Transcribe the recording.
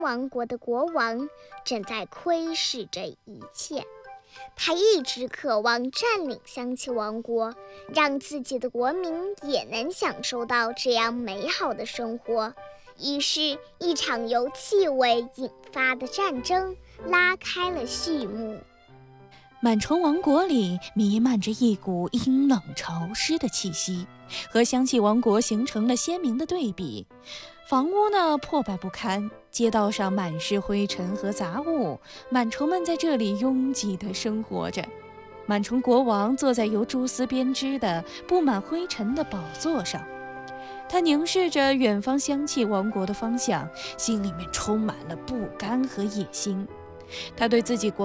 王国的国王正在窥视这一切，他一直渴望占领香气王国，让自己的国民也能享受到这样美好的生活。于是，一场由气味引发的战争拉开了序幕。 满城王国里弥漫着一股阴冷潮湿的气息，和香气王国形成了鲜明的对比。房屋呢破败不堪，街道上满是灰尘和杂物，满城们在这里拥挤地生活着。满城国王坐在由蛛丝编织的布满灰尘的宝座上，他凝视着远方香气王国的方向，心里面充满了不甘和野心。他对自己国